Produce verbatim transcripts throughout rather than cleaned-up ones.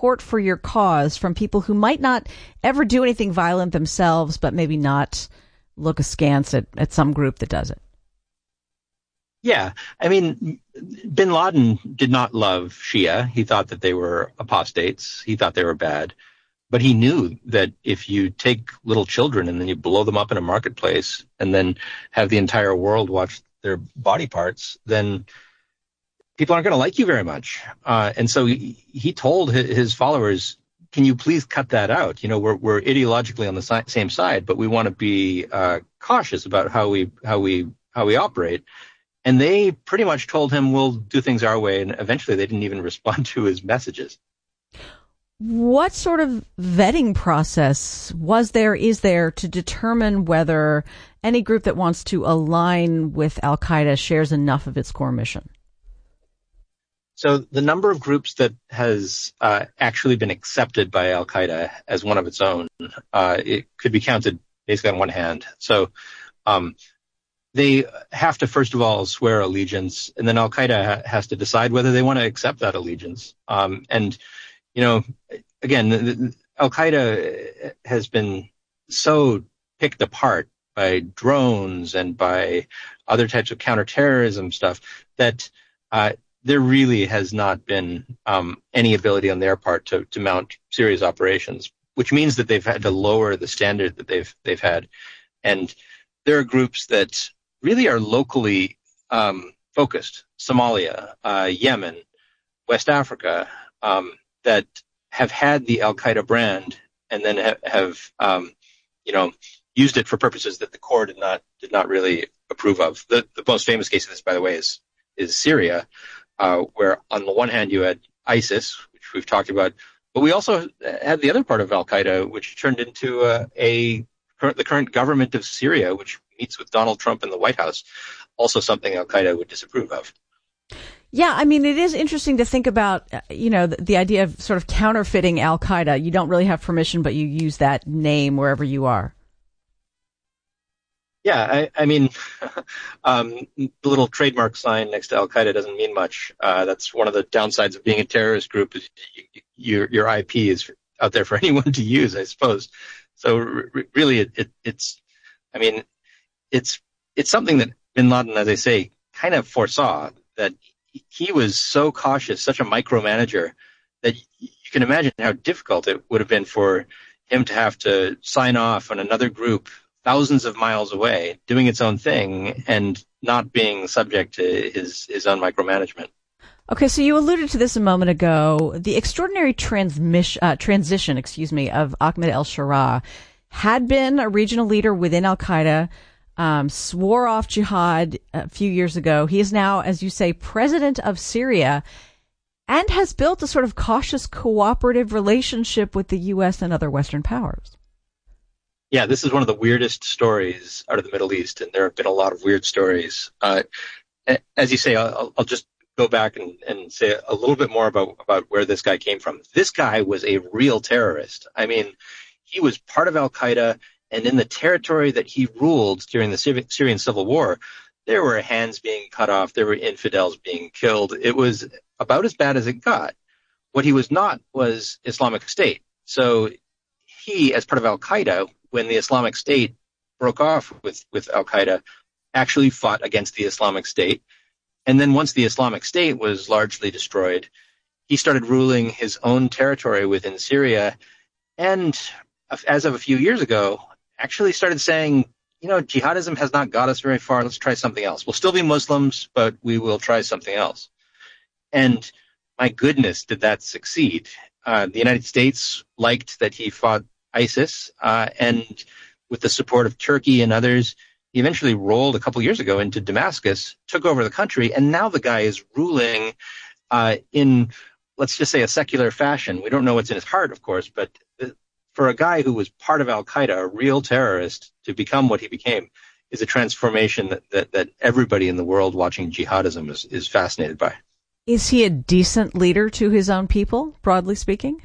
support for your cause from people who might not ever do anything violent themselves, but maybe not look askance at, at some group that does it. Yeah. I mean, bin Laden did not love Shia. He thought that they were apostates. He thought they were bad. But he knew that if you take little children and then you blow them up in a marketplace and then have the entire world watch their body parts, then people aren't going to like you very much. Uh, and so he, he told his followers, can you please cut that out? You know, we're, we're ideologically on the si- same side, but we want to be uh, cautious about how we, how we, how we operate. And they pretty much told him, we'll do things our way. And eventually they didn't even respond to his messages. What sort of vetting process was there, is there, to determine whether any group that wants to align with Al-Qaeda shares enough of its core mission? So the number of groups that has uh, actually been accepted by Al-Qaeda as one of its own, uh, it could be counted basically on one hand. So um, they have to, first of all, swear allegiance, and then Al-Qaeda ha- has to decide whether they want to accept that allegiance. Um, and You know, again, Al-Qaeda has been so picked apart by drones and by other types of counterterrorism stuff that uh, there really has not been um, any ability on their part to, to mount serious operations, which means that they've had to lower the standard that they've they've had. And there are groups that really are locally um, focused: Somalia, uh, Yemen, West Africa. Um, that have had the Al-Qaeda brand and then ha- have, um, you know, used it for purposes that the core did not did not really approve of. The, the most famous case of this, by the way, is is Syria, uh, where on the one hand you had ISIS, which we've talked about, but we also had the other part of Al-Qaeda, which turned into uh, a the current government of Syria, which meets with Donald Trump in the White House, also something Al-Qaeda would disapprove of. Yeah, I mean, it is interesting to think about, you know, the, the idea of sort of counterfeiting Al-Qaeda. You don't really have permission, but you use that name wherever you are. Yeah, I, I mean, um, the little trademark sign next to Al-Qaeda doesn't mean much. Uh, that's one of the downsides of being a terrorist group. Is you, your your I P is out there for anyone to use, I suppose. So r- really, it, it, it's, I mean, it's it's something that bin Laden, as I say, kind of foresaw, that he was so cautious, such a micromanager, that you can imagine how difficult it would have been for him to have to sign off on another group thousands of miles away doing its own thing and not being subject to his, his own micromanagement. Okay, so you alluded to this a moment ago. The extraordinary transmission, uh, transition, excuse me, of Ahmed al-Sharaa had been a regional leader within Al-Qaeda, Um, swore off jihad a few years ago. He is now, as you say, president of Syria and has built a sort of cautious cooperative relationship with the U S and other Western powers. Yeah, this is one of the weirdest stories out of the Middle East, and there have been a lot of weird stories. Uh, as you say, I'll, I'll just go back and, and say a little bit more about, about where this guy came from. This guy was a real terrorist. I mean, he was part of Al-Qaeda. And in the territory that he ruled during the Syrian civil war, there were hands being cut off. There were infidels being killed. It was about as bad as it got. What he was not was Islamic State. So he, as part of Al-Qaeda, when the Islamic State broke off with, with Al-Qaeda, actually fought against the Islamic State. And then once the Islamic State was largely destroyed, he started ruling his own territory within Syria. And as of a few years ago, actually started saying, you know, jihadism has not got us very far. Let's try something else. We'll still be Muslims, but we will try something else. And my goodness, did that succeed? Uh, the United States liked that he fought ISIS, uh, and with the support of Turkey and others, he eventually rolled a couple years ago into Damascus, took over the country, and now the guy is ruling uh, in, let's just say, a secular fashion. We don't know what's in his heart, of course, but for a guy who was part of Al-Qaeda, a real terrorist, to become what he became is a transformation that, that, that everybody in the world watching jihadism is, is fascinated by. Is he a decent leader to his own people, broadly speaking?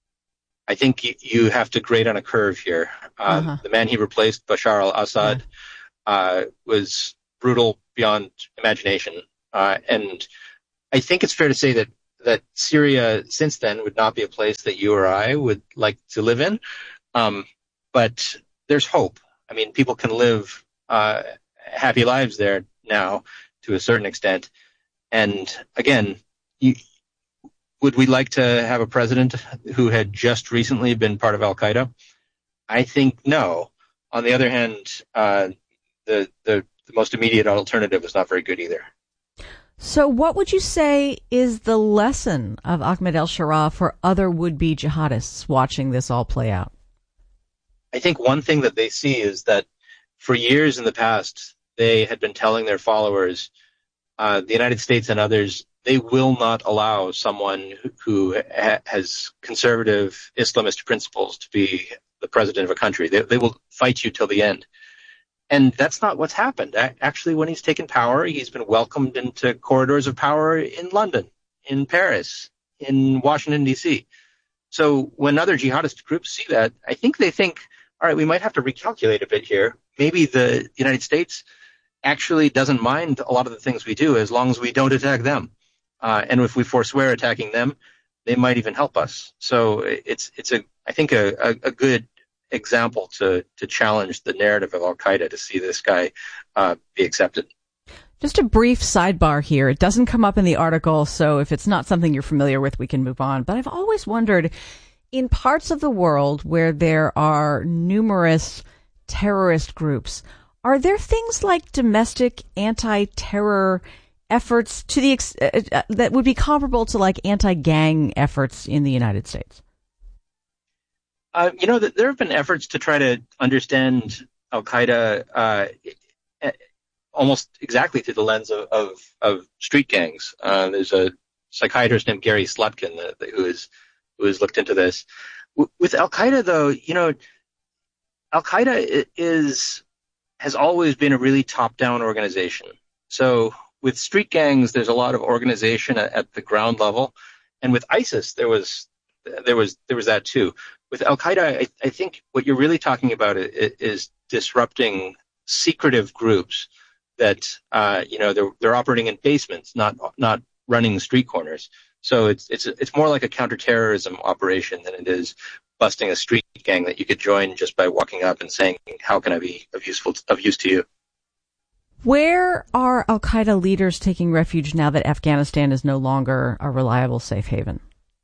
I think you, you have to grade on a curve here. Uh, uh-huh. The man he replaced, Bashar al-Assad, yeah. uh, was brutal beyond imagination. Uh, and I think it's fair to say that that Syria since then would not be a place that you or I would like to live in. Um, but there's hope. I mean, people can live uh, happy lives there now to a certain extent. And again, you, would we like to have a president who had just recently been part of Al-Qaeda? I think no. On the other hand, uh, the, the the most immediate alternative was not very good either. So what would you say is the lesson of Ahmed al-Sharaa for other would-be jihadists watching this all play out? I think one thing that they see is that for years in the past, they had been telling their followers, uh, the United States and others, they will not allow someone who ha- has conservative Islamist principles to be the president of a country. They, they will fight you till the end. And that's not what's happened. Actually, when he's taken power, he's been welcomed into corridors of power in London, in Paris, in Washington, D C. So when other jihadist groups see that, I think they think, all right, we might have to recalculate a bit here. Maybe the United States actually doesn't mind a lot of the things we do as long as we don't attack them. Uh, and if we forswear attacking them, they might even help us. So it's it's a I think a, a, a good example to to challenge the narrative of Al-Qaeda to see this guy uh, be accepted. Just a brief sidebar here. It doesn't come up in the article, so if it's not something you're familiar with, we can move on. But I've always wondered, in parts of the world where there are numerous terrorist groups, are there things like domestic anti-terror efforts to the ex- uh, that would be comparable to like anti-gang efforts in the United States? Uh, you know, there have been efforts to try to understand Al-Qaeda uh, almost exactly through the lens of, of, of street gangs. Uh, there's a psychiatrist named Gary Slutkin that, that, who, is, who has looked into this. W- with Al-Qaeda, though, you know, Al-Qaeda is has always been a really top-down organization. So with street gangs, there's a lot of organization at, at the ground level, and with ISIS, there was there was there was that too. With Al-Qaeda, I, I think what you're really talking about is, is disrupting secretive groups that, uh, you know, they're, they're operating in basements, not not running street corners. So it's it's it's more like a counterterrorism operation than it is busting a street gang that you could join just by walking up and saying, "How can I be of useful of use to you?" Where are Al-Qaeda leaders taking refuge now that Afghanistan is no longer a reliable safe haven?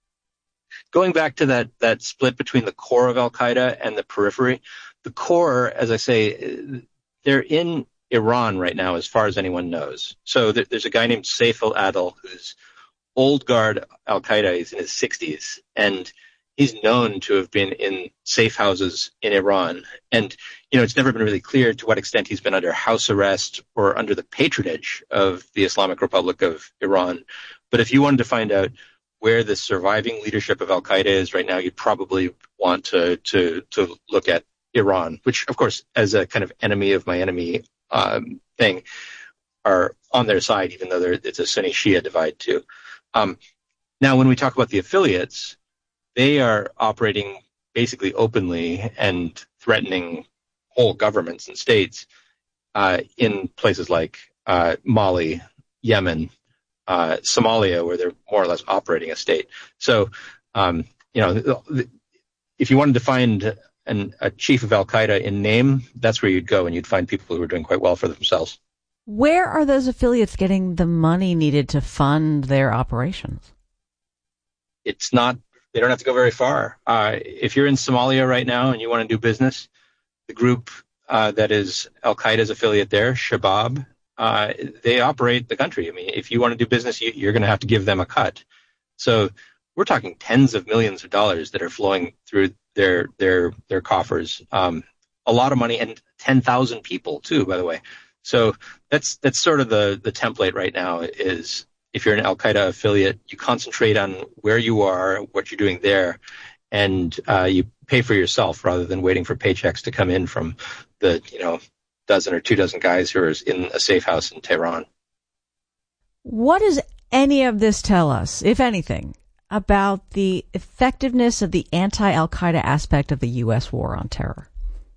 Going back to that, that split between the core of Al-Qaeda and the periphery, the core, as I say, they're in Iran right now, as far as anyone knows. So there, there's a guy named Saif al-Adil who's old guard Al-Qaeda. He's in his sixties, and he's known to have been in safe houses in Iran. And, you know, it's never been really clear to what extent he's been under house arrest or under the patronage of the Islamic Republic of Iran. But if you wanted to find out where the surviving leadership of Al-Qaeda is right now, you'd probably want to, to, to look at Iran, which, of course, as a kind of enemy of my enemy um, thing, are on their side, even though it's a Sunni-Shia divide too. Um, now, when we talk about the affiliates, they are operating basically openly and threatening whole governments and states uh, in places like uh, Mali, Yemen, uh, Somalia, where they're more or less operating a state. So, um, you know, if you wanted to find an, a chief of Al-Qaeda in name, that's where you'd go, and you'd find people who are doing quite well for themselves. Where are those affiliates getting the money needed to fund their operations? It's not, they don't have to go very far. Uh, if you're in Somalia right now and you want to do business, the group uh, that is Al-Qaeda's affiliate there, Shabab, uh, they operate the country. I mean, if you want to do business, you, you're going to have to give them a cut. So we're talking tens of millions of dollars that are flowing through their their their coffers. Um, a lot of money, and ten thousand people too, by the way. So that's that's sort of the the template right now is, if you're an Al-Qaeda affiliate, you concentrate on where you are, what you're doing there, and uh, you pay for yourself rather than waiting for paychecks to come in from the, you know, dozen or two dozen guys who are in a safe house in Tehran. What does any of this tell us, if anything, about the effectiveness of the anti-Al-Qaeda aspect of the U S war on terror?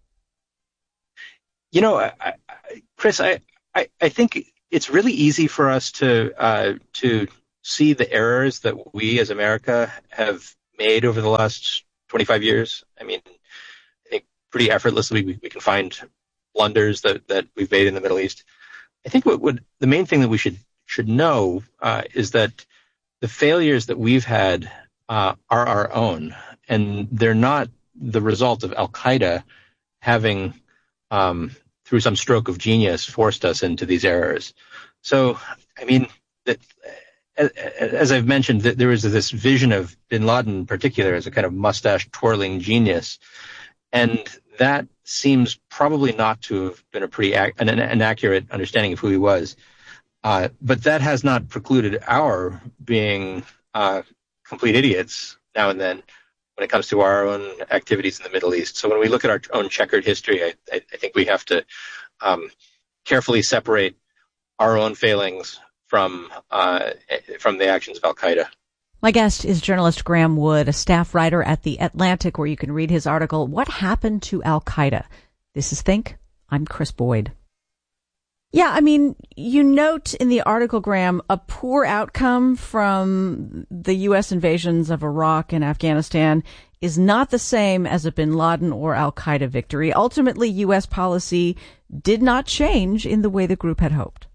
You know, I, I, Chris, I, I, I think it's really easy for us to uh, to see the errors that we as America have made over the last twenty-five years. I mean, I think pretty effortlessly we, we can find blunders that, that we've made in the Middle East. I think what would the main thing that we should should know uh, is that the failures that we've had uh, are our own, and they're not the result of Al-Qaeda having, um, through some stroke of genius, forced us into these errors. So, I mean, that, as I've mentioned, that there was this vision of bin Laden in particular as a kind of mustache-twirling genius, and that seems probably not to have been a pretty ac- an, an accurate understanding of who he was. Uh, but that has not precluded our being uh, complete idiots now and then when it comes to our own activities in the Middle East. So when we look at our own checkered history, I, I, I think we have to um, carefully separate our own failings from uh, from the actions of Al-Qaeda. My guest is journalist Graham Wood, a staff writer at The Atlantic, where you can read his article, What Happened to Al-Qaeda? This is Think. I'm Chris Boyd. Yeah, I mean, you note in the article, Graham, a poor outcome from the U S invasions of Iraq and Afghanistan is not the same as a bin Laden or Al-Qaeda victory. Ultimately, U S policy did not change in the way the group had hoped.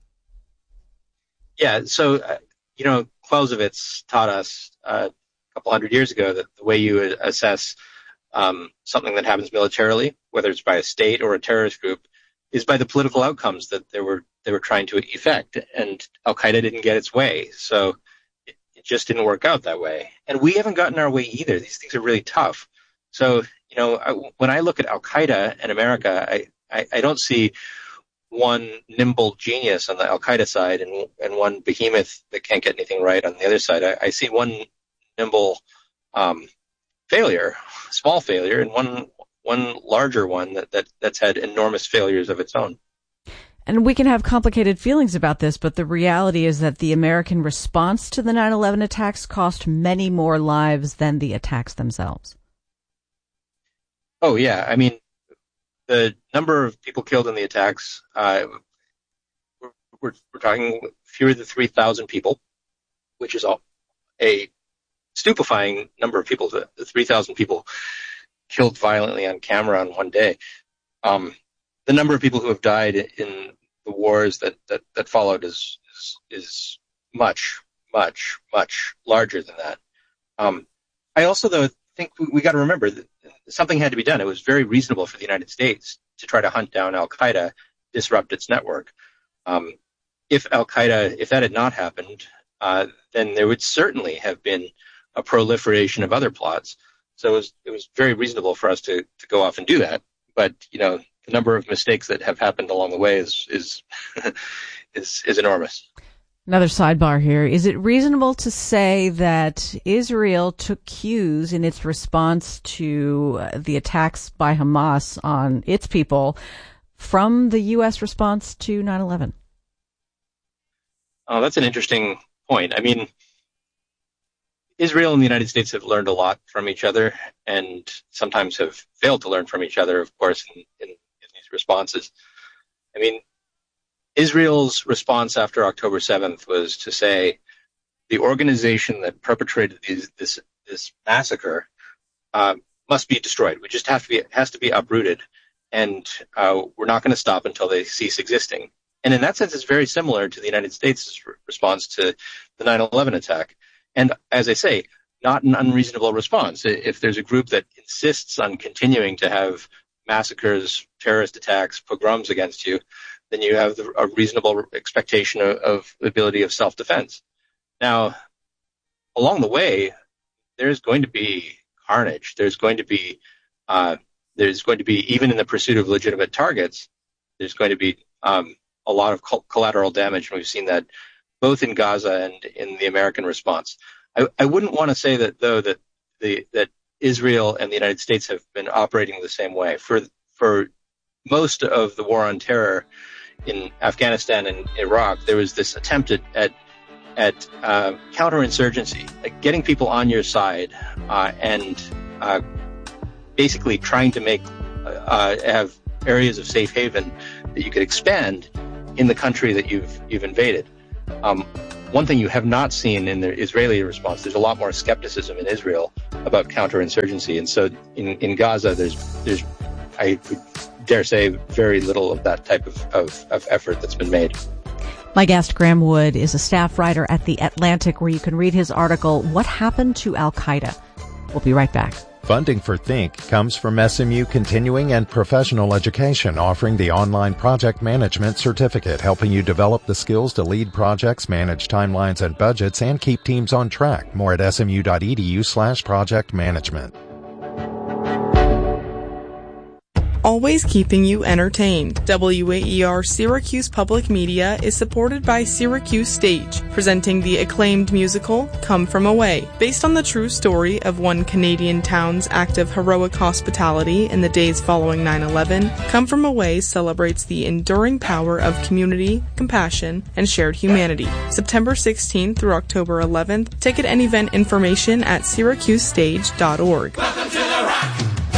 Yeah, so, uh, you know, Clausewitz taught us uh, a couple hundred years ago that the way you assess um, something that happens militarily, whether it's by a state or a terrorist group, is by the political outcomes that they were they were trying to effect. And Al-Qaeda didn't get its way, so it, it just didn't work out that way. And we haven't gotten our way either. These things are really tough. So, you know, I, when I look at Al-Qaeda and America, I, I, I don't see one nimble genius on the Al-Qaeda side and and one behemoth that can't get anything right on the other side. I, I see one nimble um, failure, small failure, and one one larger one that, that that's had enormous failures of its own. And we can have complicated feelings about this, but the reality is that the American response to the nine eleven attacks cost many more lives than the attacks themselves. Oh, yeah. I mean, the number of people killed in the attacks, uh, we're, we're, we're talking fewer than three thousand people, which is a, a stupefying number of people. The, the three thousand people killed violently on camera on one day. Um, the number of people who have died in the wars that, that, that followed is, is, is much, much, much larger than that. Um, I also, though, think we, we got to remember that something had to be done. It was very reasonable for the United States to try to hunt down Al-Qaeda, disrupt its network. Um, if Al-Qaeda, if that had not happened, uh, then there would certainly have been a proliferation of other plots. So it was, it was very reasonable for us to, to go off and do that. But, you know, the number of mistakes that have happened along the way is, is, is, is enormous. Another sidebar here. Is it reasonable to say that Israel took cues in its response to uh, the attacks by Hamas on its people from the U S response to nine eleven? Oh, that's an interesting point. I mean, Israel and the United States have learned a lot from each other and sometimes have failed to learn from each other, of course, in, in, in these responses. I mean, Israel's response after October seventh was to say the organization that perpetrated these, this this massacre uh, must be destroyed. We just have to be has to be uprooted, and uh, we're not going to stop until they cease existing. And in that sense, it's very similar to the United States' response to the nine eleven attack. And as I say, not an unreasonable response. If there's a group that insists on continuing to have massacres, terrorist attacks, pogroms against you, then you have the, a reasonable expectation of, of the ability of self-defense. Now, along the way, there's going to be carnage. There's going to be, uh, there's going to be, even in the pursuit of legitimate targets, there's going to be um, a lot of col- collateral damage. And we've seen that both in Gaza and in the American response. I, I wouldn't want to say that, though, that the that Israel and the United States have been operating the same way. For for most of the war on terror in Afghanistan and Iraq, there was this attempt at at, at uh, counterinsurgency, like getting people on your side uh, and uh, basically trying to make uh, have areas of safe haven that you could expand in the country that you've you've invaded. Um, one thing you have not seen in the Israeli response, there's a lot more skepticism in Israel about counterinsurgency. And so in, in Gaza, there's, there's, I would dare say, very little of that type of, of, of effort that's been made. My guest, Graeme Wood, is a staff writer at The Atlantic, where you can read his article, What Happened to Al-Qaeda? We'll be right back. Funding for Think comes from S M U Continuing and Professional Education, offering the online project management certificate, helping you develop the skills to lead projects, manage timelines and budgets, and keep teams on track. More at smu.edu slash project management. Always keeping you entertained. W A E R Syracuse Public Media is supported by Syracuse Stage, presenting the acclaimed musical Come From Away. Based on the true story of one Canadian town's act of heroic hospitality in the days following nine eleven, Come From Away celebrates the enduring power of community, compassion, and shared humanity. September sixteenth through October eleventh. Ticket and event information at syracuse stage dot org. Welcome to the Rock!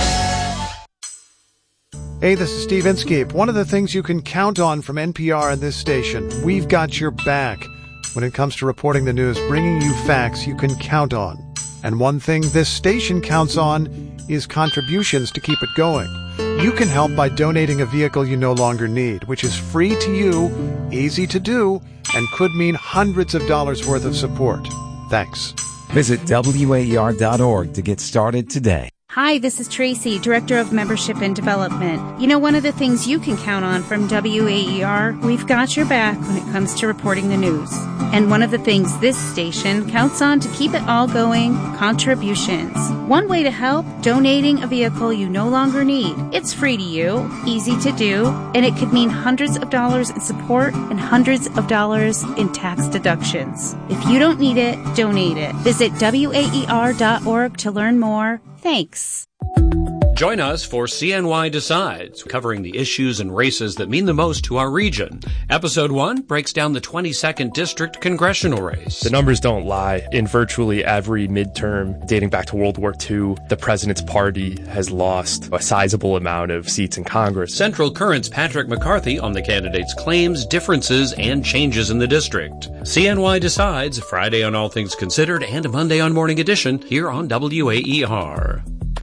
Hey, this is Steve Inskeep. One of the things you can count on from N P R and this station, we've got your back when it comes to reporting the news, bringing you facts you can count on. And one thing this station counts on is contributions to keep it going. You can help by donating a vehicle you no longer need, which is free to you, easy to do, and could mean hundreds of dollars worth of support. Thanks. Visit W A E R dot org to get started today. Hi, this is Tracy, Director of Membership and Development. You know, one of the things you can count on from W A E R, we've got your back when it comes to reporting the news. And one of the things this station counts on to keep it all going, contributions. One way to help, donating a vehicle you no longer need. It's free to you, easy to do, and it could mean hundreds of dollars in support and hundreds of dollars in tax deductions. If you don't need it, donate it. Visit W A E R dot org to learn more. Thanks. Join us for C N Y Decides, covering the issues and races that mean the most to our region. Episode one breaks down the twenty-second District congressional race. The numbers don't lie. In virtually every midterm dating back to World War Two, the president's party has lost a sizable amount of seats in Congress. Central Current's Patrick McCarthy on the candidates' claims, differences, and changes in the district. C N Y Decides, Friday on All Things Considered and Monday on Morning Edition, here on W A E R.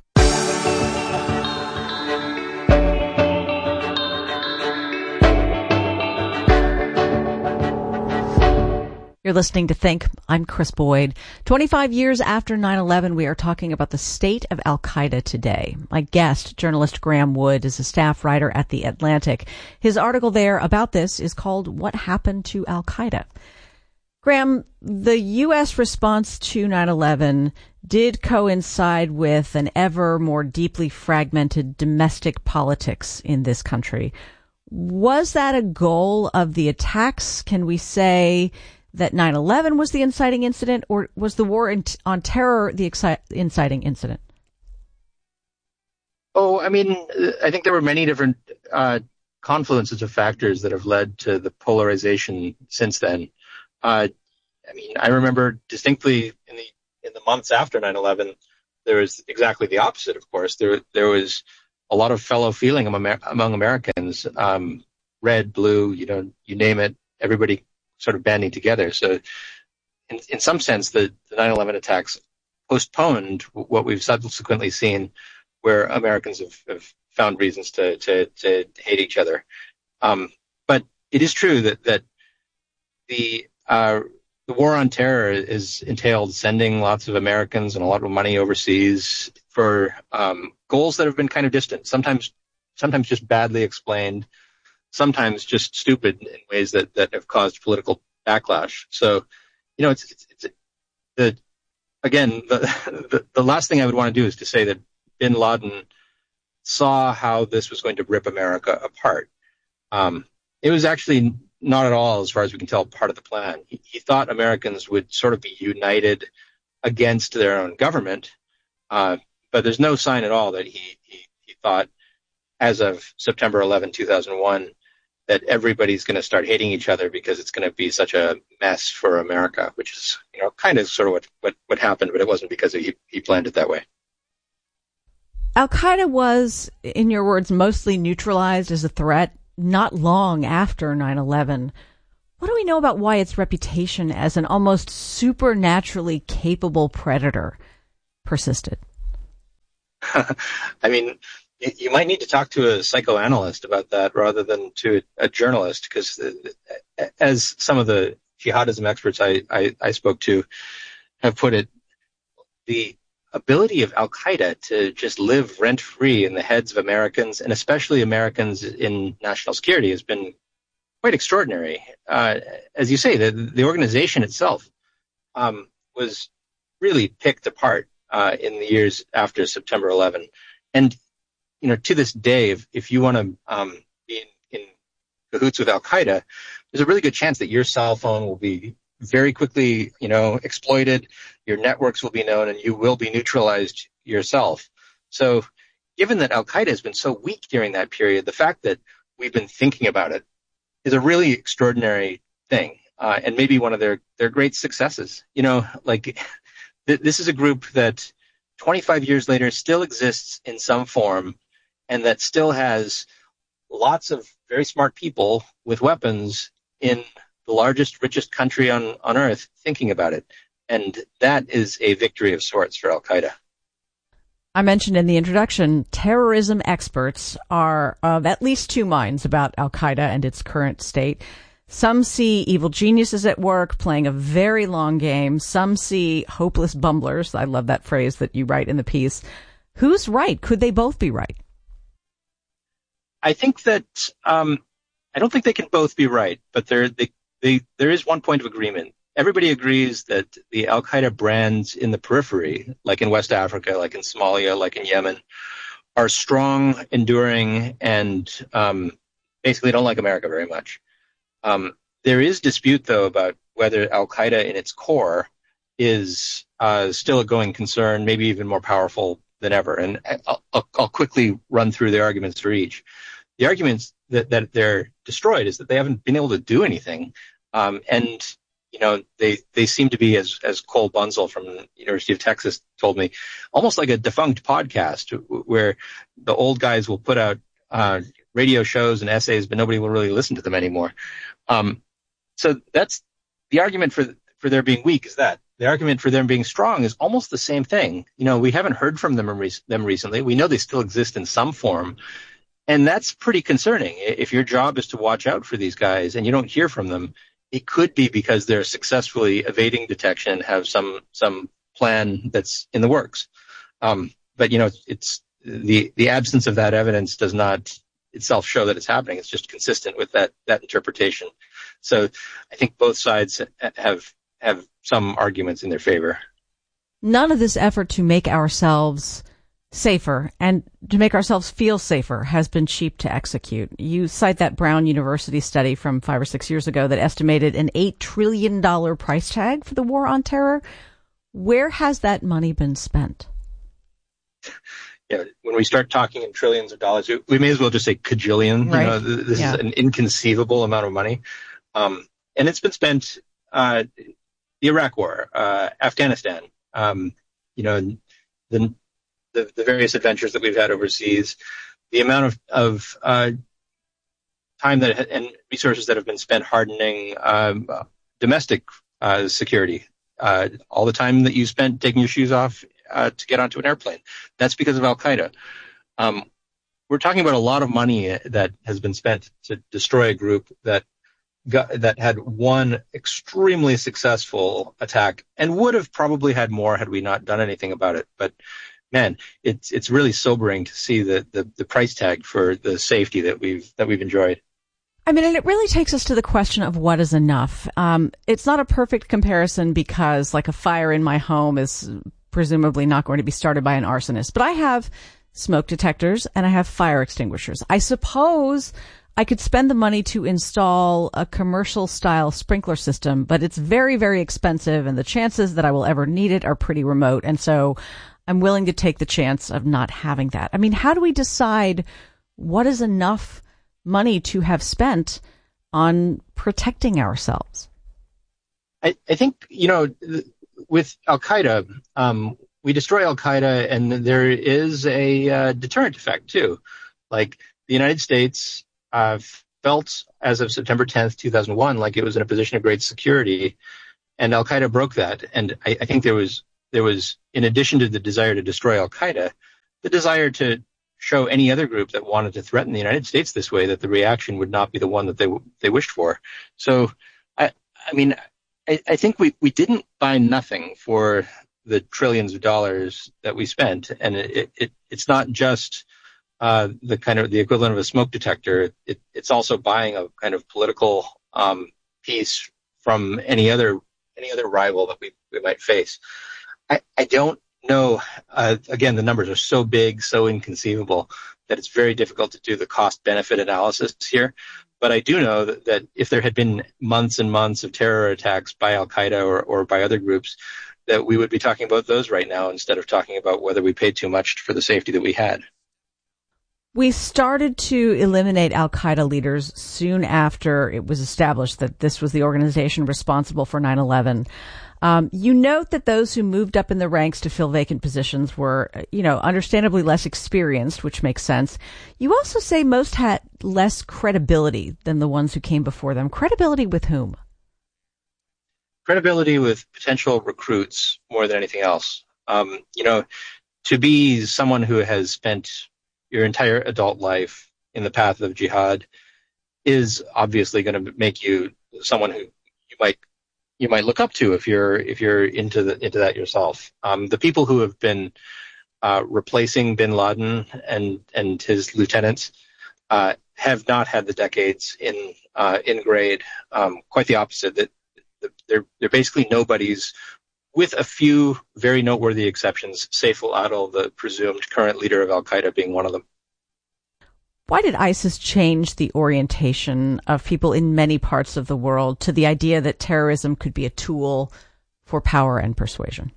You're listening to Think. I'm Chris Boyd. twenty-five years after nine eleven, we are talking about the state of Al-Qaeda today. My guest, journalist Graeme Wood, is a staff writer at The Atlantic. His article there about this is called What Happened to Al-Qaeda? Graeme, the U S response to nine eleven did coincide with an ever more deeply fragmented domestic politics in this country. Was that a goal of the attacks? Can we say that nine eleven was the inciting incident, or was the war in, on terror the exci- inciting incident? Oh, I mean, I think there were many different uh, confluences of factors that have led to the polarization since then. Uh, I mean, I remember distinctly in the in the months after nine eleven, there was exactly the opposite. Of course, there there was a lot of fellow feeling among, among Americans, um, red, blue, you know, you name it, everybody sort of banding together. So in, in some sense, the, the nine eleven attacks postponed what we've subsequently seen, where Americans have, have found reasons to, to, to hate each other. Um, but it is true that, that the, uh, the war on terror is entailed sending lots of Americans and a lot of money overseas for um, goals that have been kind of distant, sometimes sometimes just badly explained, sometimes just stupid in ways that, that have caused political backlash. So, you know, it's, it's, it's the, again, the, the, the last thing I would want to do is to say that bin Laden saw how this was going to rip America apart. Um, it was actually not at all, as far as we can tell, part of the plan. He, he thought Americans would sort of be united against their own government, uh, but there's no sign at all that he, he, he thought, as of September eleventh, two thousand one, that everybody's going to start hating each other because it's going to be such a mess for America, which is, you know, kind of sort of what, what, what happened, but it wasn't because he, he planned it that way. Al-Qaeda was, in your words, mostly neutralized as a threat not long after nine eleven. What do we know about Wyatt's reputation as an almost supernaturally capable predator persisted? I mean, you might need to talk to a psychoanalyst about that rather than to a journalist, because as some of the jihadism experts I, I, I spoke to have put it, the ability of al-Qaeda to just live rent-free in the heads of Americans, and especially Americans in national security, has been quite extraordinary. Uh, as you say, the, the organization itself um, was really picked apart uh, in the years after September eleventh. And, you know, to this day, if, if you want to um, be in, in cahoots with al-Qaeda, there's a really good chance that your cell phone will be very quickly, you know, exploited, your networks will be known, and you will be neutralized yourself. So given that al-Qaeda has been so weak during that period, the fact that we've been thinking about it is a really extraordinary thing, uh, and maybe one of their, their great successes. You know, like th- this is a group that twenty-five years later still exists in some form, and that still has lots of very smart people with weapons in the largest, richest country on, on earth thinking about it. And that is a victory of sorts for al-Qaeda. I mentioned in the introduction, terrorism experts are of at least two minds about al-Qaeda and its current state. Some see evil geniuses at work playing a very long game. Some see hopeless bumblers. I love that phrase that you write in the piece. Who's right? Could they both be right? I think that um, I don't think they can both be right, but there they, they, there is one point of agreement. Everybody agrees that the al-Qaeda brands in the periphery, like in West Africa, like in Somalia, like in Yemen, are strong, enduring, and um, basically don't like America very much. Um, there is dispute, though, about whether al-Qaeda in its core is uh, still a going concern, maybe even more powerful than ever. And I'll, I'll, I'll quickly run through the arguments for each. The arguments that, that they're destroyed is that they haven't been able to do anything, um, and you know, they, they seem to be, as, as Cole Bunzel from the University of Texas told me, almost like a defunct podcast where the old guys will put out uh, radio shows and essays, but nobody will really listen to them anymore. Um, so that's the argument for, for their being weak is that. The argument for them being strong is almost the same thing. You know, we haven't heard from them, re- them recently. We know they still exist in some form. And that's pretty concerning. If your job is to watch out for these guys and you don't hear from them, it could be because they're successfully evading detection, have some some plan that's in the works. Um, but you know, it's the the absence of that evidence does not itself show that it's happening. It's just consistent with that that interpretation. So I think both sides have have some arguments in their favor. None of this effort to make ourselves safer and to make ourselves feel safer has been cheap to execute. You cite that Brown University study from five or six years ago that estimated an eight trillion dollars price tag for the war on terror. Where has that money been spent? Yeah, when we start talking in trillions of dollars, we may as well just say cajillion. Right. You know, this yeah. is an inconceivable amount of money. Um, and it's been spent, uh, the Iraq War, uh, Afghanistan, um, you know, the The, the various adventures that we've had overseas, the amount of, of uh, time that and resources that have been spent hardening um, domestic uh, security, uh, all the time that you spent taking your shoes off uh, to get onto an airplane. That's because of al-Qaeda. Um, we're talking about a lot of money that has been spent to destroy a group that got, that had one extremely successful attack and would have probably had more had we not done anything about it. But man, it's it's really sobering to see the, the, the price tag for the safety that we've that we've enjoyed. I mean, and it really takes us to the question of what is enough. Um, it's not a perfect comparison because, like, a fire in my home is presumably not going to be started by an arsonist. But I have smoke detectors and I have fire extinguishers. I suppose I could spend the money to install a commercial-style sprinkler system, but it's very, very expensive, and the chances that I will ever need it are pretty remote. And so I'm willing to take the chance of not having that. I mean, how do we decide what is enough money to have spent on protecting ourselves? I, I think, you know, with al-Qaeda, um, we destroy al-Qaeda and there is a uh, deterrent effect too. Like the United States uh, felt as of September tenth, two thousand one, like it was in a position of great security, and Al Qaeda broke that. And I, I think there was there was, in addition to the desire to destroy Al Qaeda, the desire to show any other group that wanted to threaten the United States this way that the reaction would not be the one that they they wished for. So, I I mean, I, I think we, we didn't buy nothing for the trillions of dollars that we spent, and it, it it's not just uh, the kind of the equivalent of a smoke detector. It, it's also buying a kind of political um, piece from any other any other rival that we, we might face. I, I don't know. Uh, again, the numbers are so big, so inconceivable that it's very difficult to do the cost-benefit analysis here. But I do know that, that if there had been months and months of terror attacks by Al Qaeda or, or by other groups, that we would be talking about those right now instead of talking about whether we paid too much for the safety that we had. We started to eliminate Al Qaeda leaders soon after it was established that this was the organization responsible for nine eleven. Um, you note that those who moved up in the ranks to fill vacant positions were, you know, understandably less experienced, which makes sense. You also say most had less credibility than the ones who came before them. Credibility with whom? Credibility with potential recruits more than anything else. Um, you know, to be someone who has spent your entire adult life in the path of jihad is obviously going to make you someone who you might you might look up to if you're if you're into the into that yourself. Um, the people who have been uh, replacing bin Laden and and his lieutenants uh, have not had the decades in uh, in grade. Um, quite the opposite. That they're they're basically nobodies, with a few very noteworthy exceptions. Saif al-Adil, the presumed current leader of Al Qaeda, being one of them. Why did ISIS change the orientation of people in many parts of the world to the idea that terrorism could be a tool for power and persuasion?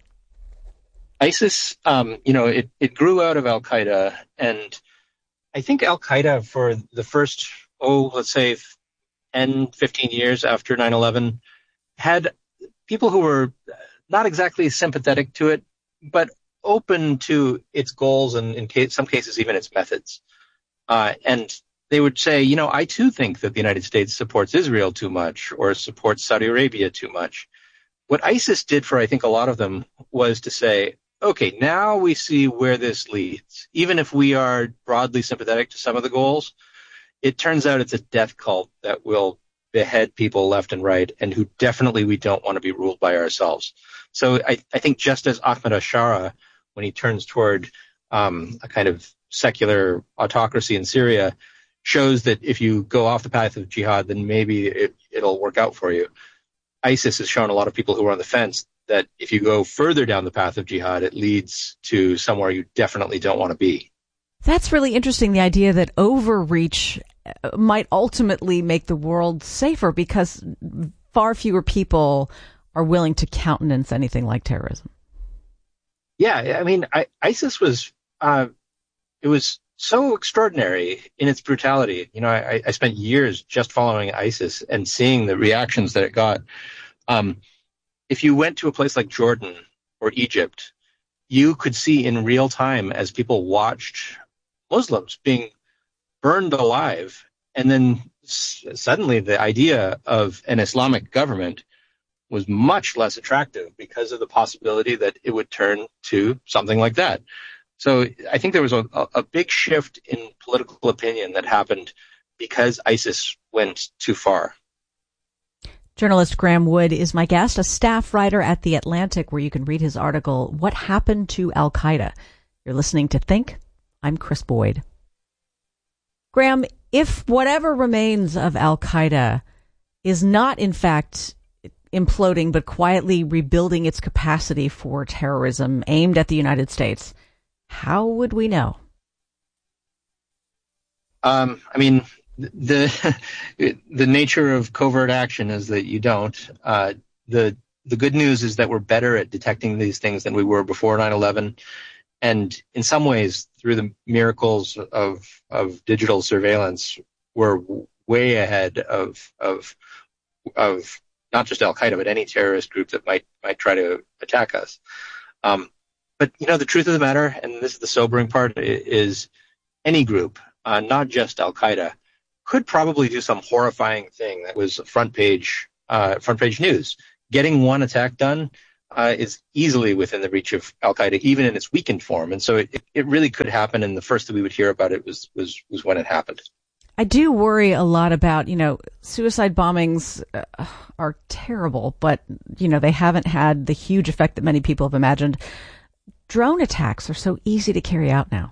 ISIS, um, you know, it, it grew out of Al Qaeda, and I think Al Qaeda for the first, oh, let's say ten, fifteen years after nine eleven had people who were not exactly sympathetic to it, but open to its goals and in case, some cases even its methods. Uh, and they would say, you know, I too think that the United States supports Israel too much or supports Saudi Arabia too much. What ISIS did for, I think, a lot of them was to say, okay, now we see where this leads. Even if we are broadly sympathetic to some of the goals, it turns out it's a death cult that will behead people left and right, and who definitely we don't want to be ruled by ourselves. So I, I think just as Ahmed al-Shara, when he turns toward um, a kind of secular autocracy in Syria, shows that if you go off the path of jihad, then maybe it, it'll work out for you. ISIS has shown a lot of people who are on the fence that if you go further down the path of jihad, it leads to somewhere you definitely don't want to be. That's really interesting, the idea that overreach might ultimately make the world safer because far fewer people are willing to countenance anything like terrorism. Yeah, I mean, I, ISIS was, uh, it was so extraordinary in its brutality. You know, I, I spent years just following ISIS and seeing the reactions that it got. Um, if you went to a place like Jordan or Egypt, you could see in real time as people watched Muslims being burned alive. And then s- suddenly the idea of an Islamic government was much less attractive because of the possibility that it would turn to something like that. So I think there was a, a big shift in political opinion that happened because ISIS went too far. Journalist Graeme Wood is my guest, a staff writer at The Atlantic, where you can read his article, What Happened to Al Qaeda? You're listening to Think. I'm Chris Boyd. Graeme, if whatever remains of Al Qaeda is not, in fact, imploding, but quietly rebuilding its capacity for terrorism aimed at the United States, how would we know? Um, I mean, the the nature of covert action is that you don't. Uh, the the good news is that we're better at detecting these things than we were before nine eleven, and in some ways, through the miracles of of digital surveillance, we're way ahead of of of not just Al Qaeda, but any terrorist group that might might try to attack us. Um, But, you know, the truth of the matter, and this is the sobering part, is any group, uh, not just Al Qaeda, could probably do some horrifying thing that was front page, uh, front page news. Getting one attack done uh, is easily within the reach of Al-Qaeda, even in its weakened form. And so it, it really could happen. And the first that we would hear about it was, was, was when it happened. I do worry a lot about, you know, suicide bombings uh, are terrible, but, you know, they haven't had the huge effect that many people have imagined. Drone attacks are so easy to carry out now.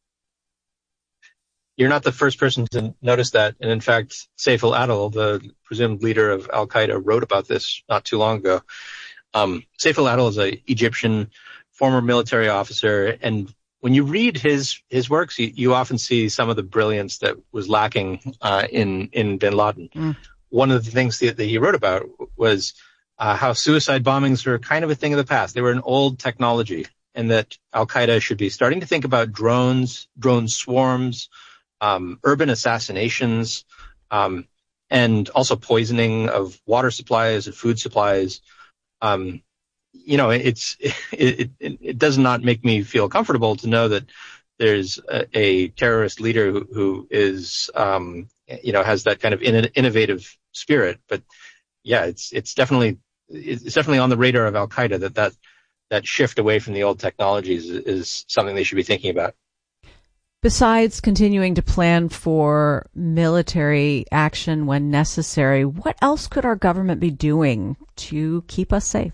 You're not the first person to notice that. And in fact, Saif al-Adil, the presumed leader of Al-Qaeda, wrote about this not too long ago. Um, Saif al-Adil is an Egyptian former military officer, and when you read his his works, you, you often see some of the brilliance that was lacking uh, in in bin Laden. Mm. One of the things that, that he wrote about was uh, how suicide bombings were kind of a thing of the past. They were an old technology, and that Al-Qaeda should be starting to think about drones, drone swarms, um, urban assassinations, um, and also poisoning of water supplies and food supplies. Um, You know, it's it, it it does not make me feel comfortable to know that there's a, a terrorist leader who, who is, um, you know, has that kind of in, innovative spirit. But yeah, it's it's definitely it's definitely on the radar of Al-Qaeda that that that shift away from the old technologies is, is something they should be thinking about. Besides continuing to plan for military action when necessary, what else could our government be doing to keep us safe?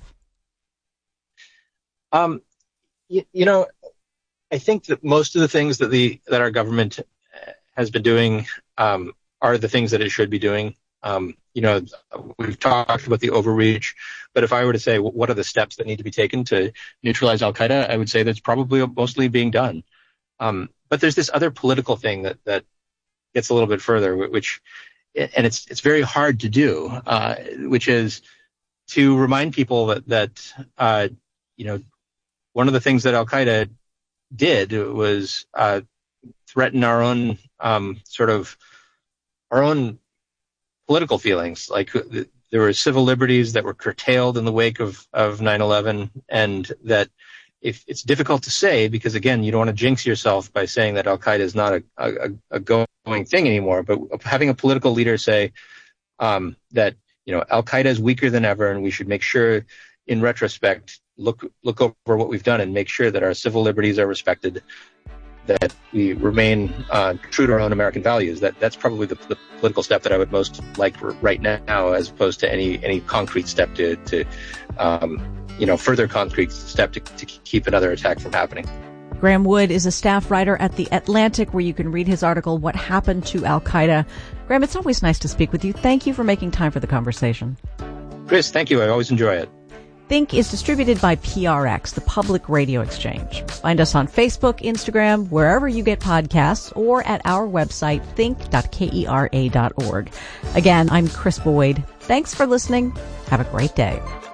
Um, you, you know, I think that most of the things that the that our government has been doing um, are the things that it should be doing. Um, you know, we've talked about the overreach, but if I were to say what are the steps that need to be taken to neutralize Al-Qaeda, I would say that's probably mostly being done. Um, but there's this other political thing that that gets a little bit further, which, and it's it's very hard to do, uh, which is to remind people that that uh, you know. One of the things that Al-Qaeda did was uh, threaten our own um, sort of our own political feelings. Like there were civil liberties that were curtailed in the wake of, of nine eleven, and that if it's difficult to say because, again, you don't want to jinx yourself by saying that Al-Qaeda is not a, a, a going thing anymore. But having a political leader say um, that, you know, Al-Qaeda is weaker than ever, and we should make sure in retrospect look look over what we've done and make sure that our civil liberties are respected, that we remain uh, true to our own American values. That that's probably the, the political step that I would most like right now, as opposed to any any concrete step to to um, you know further concrete step to, to keep another attack from happening. Graeme Wood is a staff writer at The Atlantic, where you can read his article, What Happened to Al-Qaeda. Graeme, it's always nice to speak with you. Thank you for making time for the conversation. Chris, thank you. I always enjoy it. Think is distributed by P R X, the Public Radio Exchange. Find us on Facebook, Instagram, wherever you get podcasts, or at our website, think dot kera dot org. Again, I'm Chris Boyd. Thanks for listening. Have a great day.